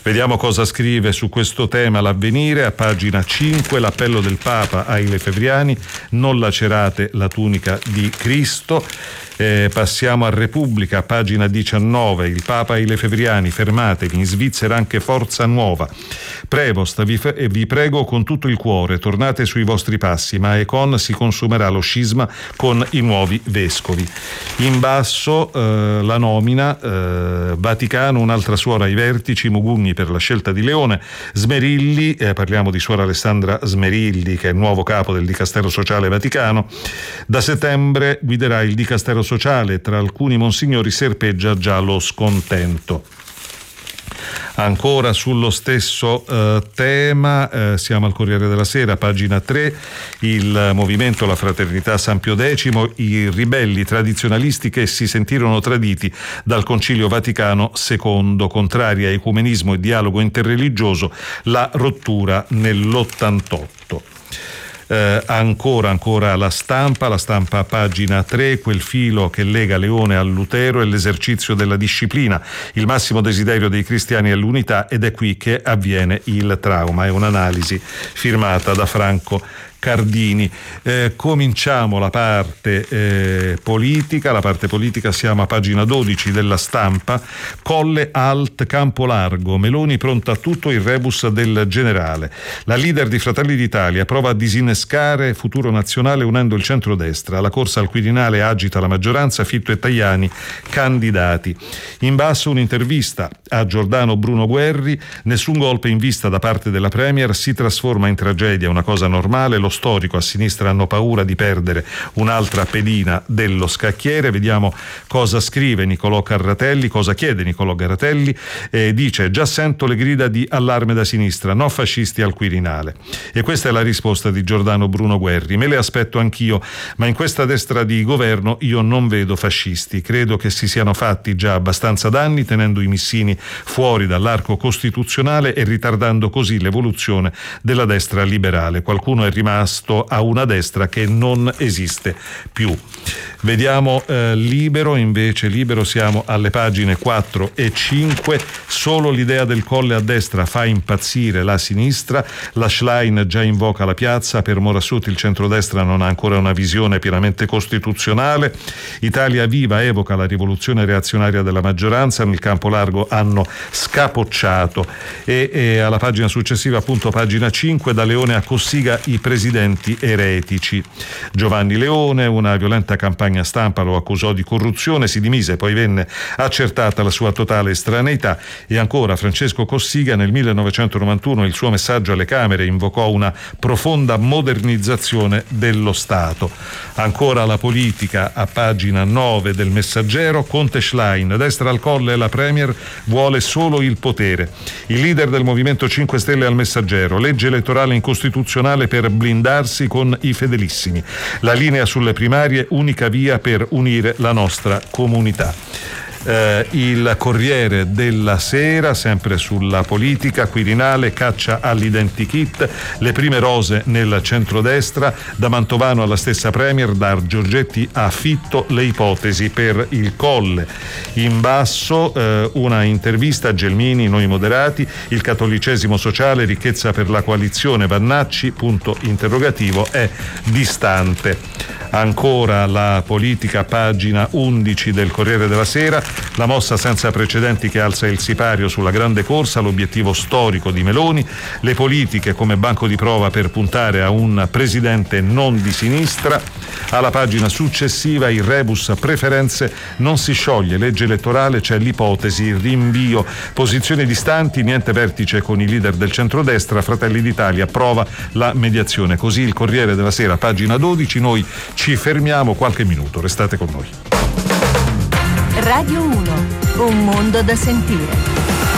Vediamo cosa scrive su questo tema l'Avvenire, a pagina 5, l'appello del Papa ai lefebvriani: non lacerate la tunica di Cristo. Passiamo a Repubblica, pagina 19, il Papa ai lefebvriani: fermatevi, in Svizzera anche Forza Nuova. Prevost, vi prego con tutto il cuore, tornate sui vostri passi, ma Econ si consumerà lo scisma con i nuovi vescovi. In basso la nomina, Vaticano, un'altra suora ai vertici, Mugugni per la scelta di Leone, Smerilli, parliamo di suora Alessandra Smerilli, che è il nuovo capo del Dicastero Sociale Vaticano, da settembre guiderà il Dicastero Sociale, tra alcuni monsignori serpeggia già lo scontento. Ancora sullo stesso tema, siamo al Corriere della Sera, pagina 3, il movimento La Fraternità San Pio X, i ribelli tradizionalisti che si sentirono traditi dal Concilio Vaticano II, contrari a ecumenismo e dialogo interreligioso, la rottura nell'88. Ancora la stampa pagina 3, quel filo che lega Leone a Lutero è l'esercizio della disciplina, il massimo desiderio dei cristiani è l'unità ed è qui che avviene il trauma. È un'analisi firmata da Franco Cardini. Cominciamo la parte politica. La parte politica, siamo a pagina 12 della Stampa. Colle alt Campo Largo, Meloni pronta a tutto, il rebus del generale. La leader di Fratelli d'Italia prova a disinnescare Futuro Nazionale unendo il centrodestra. La corsa al Quirinale agita la maggioranza, Fitto e Tajani candidati. In basso un'intervista a Giordano Bruno Guerri: nessun golpe in vista da parte della Premier, si trasforma in tragedia una cosa normale, lo storico, a sinistra hanno paura di perdere un'altra pedina dello scacchiere. Vediamo cosa scrive Niccolò Carratelli, cosa chiede Niccolò Carratelli. Dice: già sento le grida di allarme da sinistra, no fascisti al Quirinale. E questa è la risposta di Giordano Bruno Guerri: me le aspetto anch'io, ma in questa destra di governo io non vedo fascisti, credo che si siano fatti già abbastanza danni tenendo i missini fuori dall'arco costituzionale e ritardando così l'evoluzione della destra liberale. Qualcuno è rimasto a una destra che non esiste più. Vediamo Libero, invece Libero siamo alle pagine 4 e 5. Solo l'idea del Colle a destra fa impazzire la sinistra, la Schlein già invoca la piazza, per Morassut il centrodestra non ha ancora una visione pienamente costituzionale. Italia Viva evoca la rivoluzione reazionaria della maggioranza, nel campo largo hanno scapocciato. E alla pagina successiva, appunto pagina 5, da Leone a Cossiga i presidenti eretici. Giovanni Leone, una violenta campagna stampa lo accusò di corruzione, si dimise, poi venne accertata la sua totale estraneità. E ancora Francesco Cossiga, nel 1991 il suo messaggio alle Camere invocò una profonda modernizzazione dello Stato. Ancora la politica a pagina 9 del Messaggero, Conte Schlein, destra al Colle, la Premier vuole solo il potere. Il leader del Movimento 5 Stelle al Messaggero: legge elettorale incostituzionale per blindarsi con i fedelissimi. La linea sulle primarie, unica via per unire la nostra comunità. Il Corriere della Sera, sempre sulla politica, Quirinale, caccia all'identikit, le prime rose nel centrodestra, da Mantovano alla stessa Premier, da Giorgetti a Fitto, le ipotesi per il Colle. In basso una intervista a Gelmini, noi moderati, il cattolicesimo sociale, ricchezza per la coalizione, Vannacci, punto interrogativo, è distante. Ancora la politica, pagina 11 del Corriere della Sera, la mossa senza precedenti che alza il sipario sulla grande corsa, l'obiettivo storico di Meloni, le politiche come banco di prova per puntare a un presidente non di sinistra. Alla pagina successiva il rebus preferenze non si scioglie, legge elettorale, c'è l'ipotesi rinvio, posizioni distanti, niente vertice con i leader del centrodestra, Fratelli d'Italia prova la mediazione. Così il Corriere della Sera, pagina 12. Noi ci fermiamo qualche minuto, restate con noi. Radio 1, un mondo da sentire.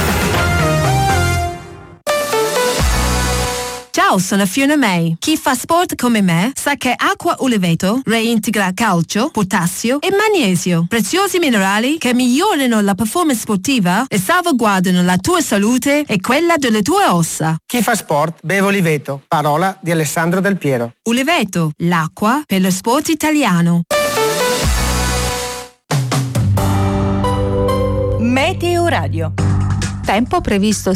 Ciao, sono Fiona May. Chi fa sport come me sa che Acqua Uleveto reintegra calcio, potassio e magnesio, preziosi minerali che migliorano la performance sportiva e salvaguardano la tua salute e quella delle tue ossa. Chi fa sport beve Uleveto, parola di Alessandro Del Piero. Uleveto, l'acqua per lo sport italiano. Meteo Radio. Tempo previsto